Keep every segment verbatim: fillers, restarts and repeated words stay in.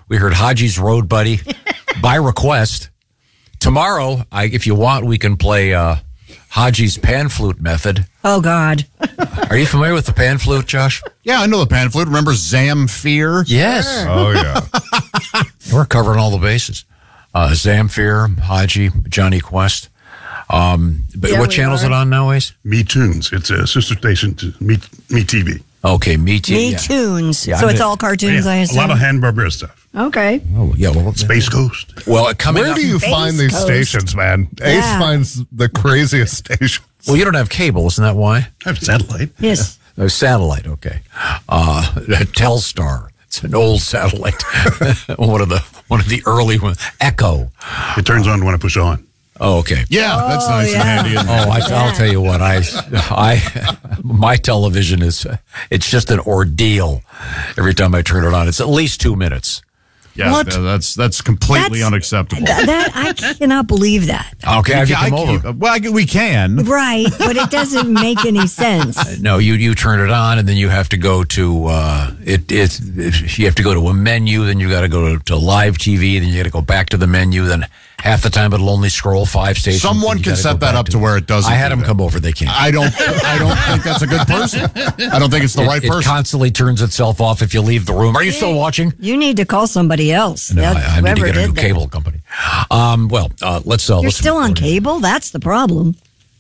We heard Haji's Road Buddy by request. Tomorrow, I, if you want, we can play uh, Haji's Pan Flute Method. Oh, God. Are you familiar with the pan flute, Josh? Yeah, I know the pan flute. Remember Zamfir? Yes. Sure. Oh, yeah. We're covering all the bases. Uh, Zamfir, Haji, Johnny Quest. Um, but Yeah, what we channel is are. it on nowadays? Me Tunes. It's a sister station to Me, Me T V. Okay, Me Too. Me yeah. Tunes. Yeah, so I it's did- all cartoons, Yeah, I a assume? lot of Hanna-Barbera stuff. Okay. Oh, yeah. Well, Space Ghost. well, coming Where up, do you Space find these Coast. stations, man? Ace Yeah. finds the craziest stations. well, you don't have cable, isn't that why? I have satellite. Yes. No, satellite, okay. Uh, Telstar. It's an old satellite. one of the one of the early ones. Echo. It turns on when I push on. Oh, okay. Yeah, that's nice yeah. and handy. Isn't it? Oh, I, I'll tell you what. I, I, my television is. It's just an ordeal. Every time I turn it on, it's at least two minutes. Yeah, What? th- that's that's completely That's- unacceptable. Th- that I cannot believe that. Okay, have you I come keep- over? well, I, we can. Right, but it doesn't make any sense. No, you you turn it on, and then you have to go to uh, it. It, it you have to go to a menu. Then you got to go to, to live T V. Then you got to go back to the menu. Then half the time it'll only scroll five stations. Someone then you can gotta set go that back up to where it doesn't I had do them that. come over. They can't. I don't. I don't think that's a good person. I don't think it's the it, right it person. constantly turns itself off if you leave the room. Are you still watching? You need to call somebody else. No, That- I, I need to whoever get a did new that. cable company. Um, well, uh, let's. Uh, You're let's still on cable? That's the problem.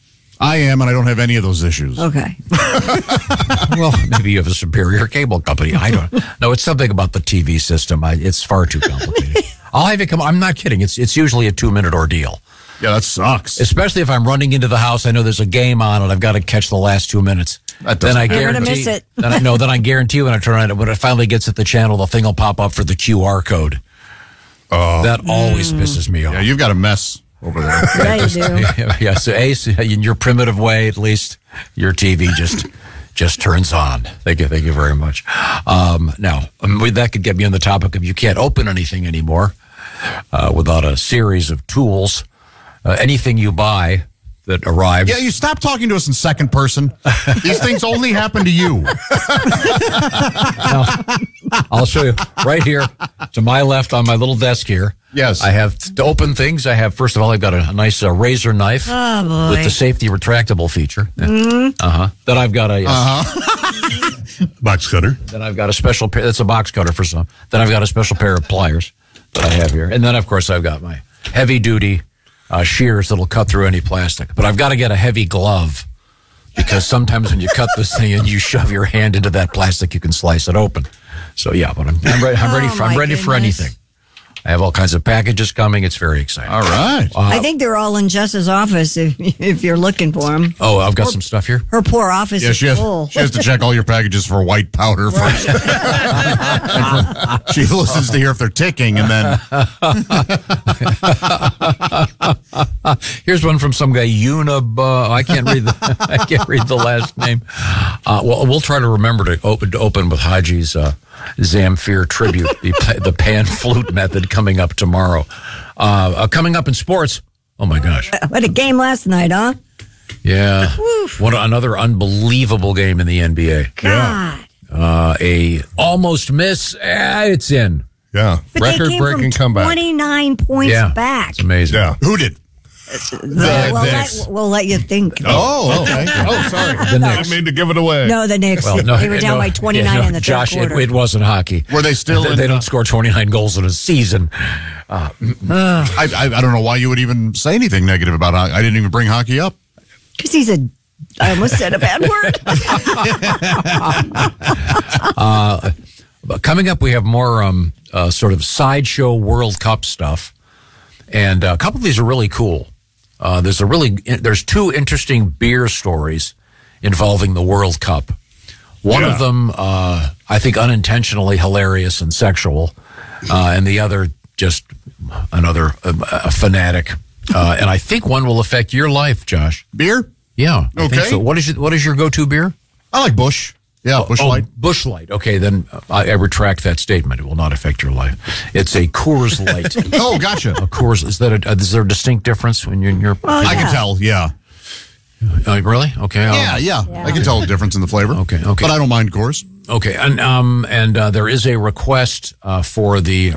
I am, and I don't have any of those issues. Okay. Well, maybe you have a superior cable company. I don't. No, it's something about the T V system. I, it's far too complicated. I'll have you come. I'm not kidding. It's it's usually a two minute ordeal. Yeah, that sucks. Especially if I'm running into the house, I know there's a game on, and I've got to catch the last two minutes. That Then doesn't- I You're gonna guarantee. miss it. Then I, no, then I guarantee when I turn on it, when it finally gets at the channel, the thing will pop up for the Q R code. Oh, That always pisses me off. yeah, you've got a mess over there. Yeah, you do. yeah, so Ace, in your primitive way, at least your T V just just turns on. Thank you, thank you very much. Um, now, um, that could get me on the topic of you can't open anything anymore uh, without a series of tools. Uh, anything you buy that arrives. Yeah, you stop talking to us in second person. These things only happen to you. Now, I'll show you right here to my left on my little desk here. Yes. I have to open things. I have, first of all, I've got a, a nice uh, razor knife Oh, boy. with the safety retractable feature. Mm-hmm. Uh-huh. Then I've got a, Uh-huh. Box cutter. then I've got a special pair, that's a box cutter for some. Then I've got a special pair of pliers that I have here. And then, of course, I've got my heavy duty uh, shears that'll cut through any plastic. But I've got to get a heavy glove because sometimes when you cut this thing and you shove your hand into that plastic, you can slice it open. So yeah, but I'm, I'm ready. I'm ready Oh, for. I'm my ready for goodness. anything. I have all kinds of packages coming. It's very exciting. All right. I think they're all in Jess's office if, if you're looking for them. Oh, I've got some stuff here. Her poor office Yeah, is she has, full. she has to check all your packages for white powder first. And for- she listens to hear if they're ticking, and then Here's one from some guy, Unib. Uh, I can't read the. I can't read the last name. Uh, well, we'll try to remember to open, to open with Haji's uh, Zamfir tribute, the, the pan flute method coming up tomorrow. Uh, uh, coming up in sports. Oh my gosh! What a game last night, huh? Yeah, what another unbelievable game in the N B A. God. Uh, a almost miss. Eh, it's in. Yeah. But they came Record-breaking from comeback. twenty-nine points Yeah, back. it's amazing. Yeah. who did? Uh, we'll, Knicks. let, we'll let you think. Oh, okay. Oh, sorry. The I Knicks. didn't mean to give it away. No, the Knicks. Well, no, they were down no, by twenty-nine yeah, no, in the third Josh, it, quarter. it wasn't hockey. Were they still They, in, they uh, don't score twenty-nine goals in a season. I, I, I don't know why you would even say anything negative about hockey. I didn't even bring hockey up. Because he's a, I almost said a bad word. But coming up, we have more um, uh, sort of sideshow World Cup stuff, and uh, a couple of these are really cool. Uh, there's a really there's two interesting beer stories involving the World Cup. One Yeah. of them, uh, I think, unintentionally hilarious and sexual, uh, and the other just another uh, a fanatic. Uh, and I think one will affect your life, Josh. Beer? Yeah. I think Okay. so. What is your, what is your go-to beer? I like Bush. Yeah, Bush Oh, Light. Bush Light. Okay, then I, I retract that statement. It will not affect your life. It's a Coors Light. Oh, gotcha. A Coors. Is that a, is there a distinct difference when you're in your? Well, I yeah. can tell, yeah. Uh, really? Okay. I'll- Yeah, yeah, Yeah. I can tell the difference in the flavor. Okay, okay. But I don't mind Coors. Okay, and um, and uh, there is a request uh, for the